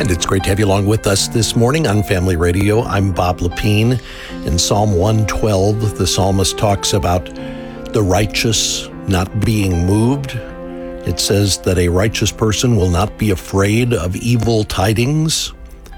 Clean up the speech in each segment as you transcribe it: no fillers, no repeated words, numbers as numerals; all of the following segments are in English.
And it's great to have you along with us this morning on Family Radio. I'm Bob Lepine. In Psalm 112, the psalmist talks about the righteous not being moved. It says that a righteous person will not be afraid of evil tidings.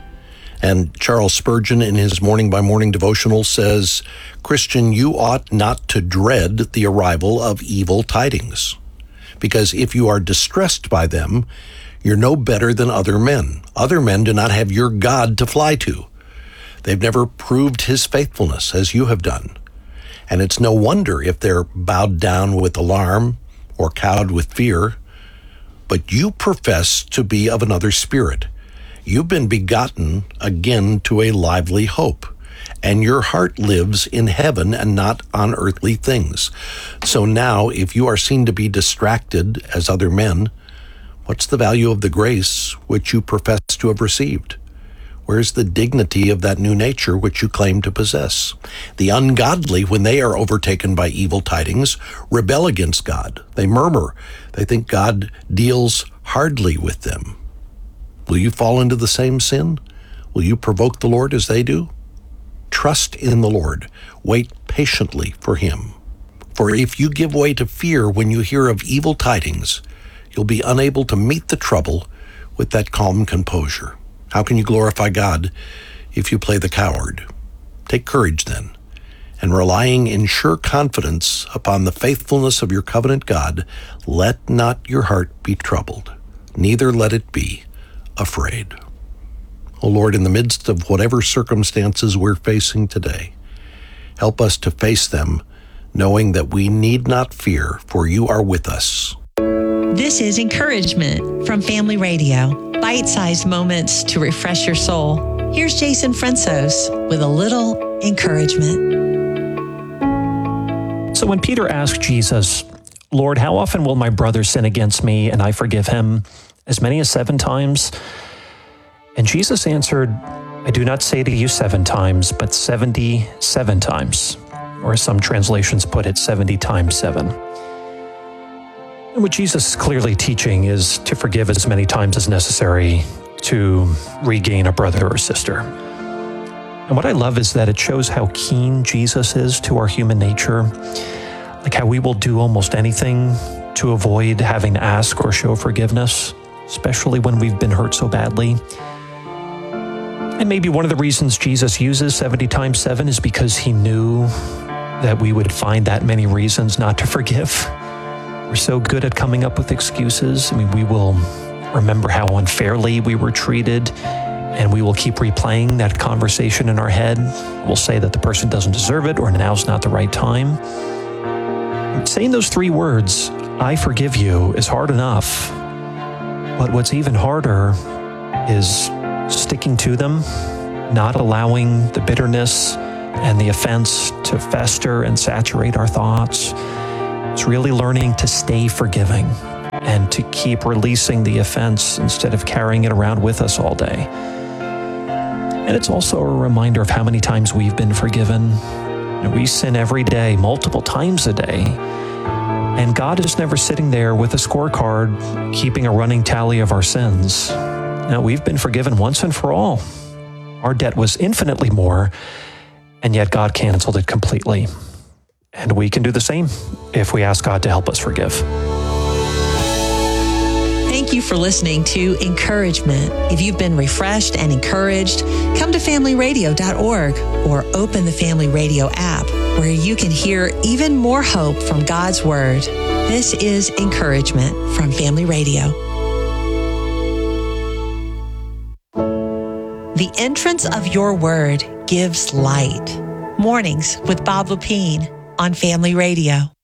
And Charles Spurgeon, in his Morning by Morning devotional, says, Christian, you ought not to dread the arrival of evil tidings, because if you are distressed by them, you're no better than other men. Other men do not have your God to fly to. They've never proved his faithfulness as you have done. And it's no wonder if they're bowed down with alarm or cowed with fear. But you profess to be of another spirit. You've been begotten again to a lively hope, and your heart lives in heaven and not on earthly things. So now, if you are seen to be distracted as other men, what's the value of the grace which you profess to have received? Where's the dignity of that new nature which you claim to possess? The ungodly, when they are overtaken by evil tidings, rebel against God. They murmur. They think God deals hardly with them. Will you fall into the same sin? Will you provoke the Lord as they do? Trust in the Lord. Wait patiently for him. For if you give way to fear when you hear of evil tidings, you'll be unable to meet the trouble with that calm composure. How can you glorify God if you play the coward? Take courage then, and relying in sure confidence upon the faithfulness of your covenant God, let not your heart be troubled, neither let it be afraid. O Lord, in the midst of whatever circumstances we're facing today, help us to face them knowing that we need not fear, for you are with us. This is Encouragement from Family Radio. Bite-sized moments to refresh your soul. Here's Jason Fransos with a little encouragement. So when Peter asked Jesus, Lord, how often will my brother sin against me and I forgive him? As many as 7 times? And Jesus answered, I do not say to you 7 times, but 77 times. Or as some translations put it, 70 times 7. And what Jesus is clearly teaching is to forgive as many times as necessary to regain a brother or sister. And what I love is that it shows how keen Jesus is to our human nature, like how we will do almost anything to avoid having to ask or show forgiveness, especially when we've been hurt so badly. And maybe one of the reasons Jesus uses 70 times 7 is because he knew that we would find that many reasons not to forgive. We're so good at coming up with excuses. I mean, we will remember how unfairly we were treated, and we will keep replaying that conversation in our head. We'll say that the person doesn't deserve it, or now's not the right time. Saying those 3 words, I forgive you, is hard enough. But what's even harder is sticking to them, not allowing the bitterness and the offense to fester and saturate our thoughts. It's really learning to stay forgiving and to keep releasing the offense instead of carrying it around with us all day. And it's also a reminder of how many times we've been forgiven. We sin every day, multiple times a day. And God is never sitting there with a scorecard, keeping a running tally of our sins. Now, we've been forgiven once and for all. Our debt was infinitely more, and yet God canceled it completely. And we can do the same if we ask God to help us forgive. Thank you for listening to Encouragement. If you've been refreshed and encouraged, come to familyradio.org or open the Family Radio app, where you can hear even more hope from God's Word. This is Encouragement from Family Radio. The entrance of your word gives light. Mornings with Bob Lepine on Family Radio.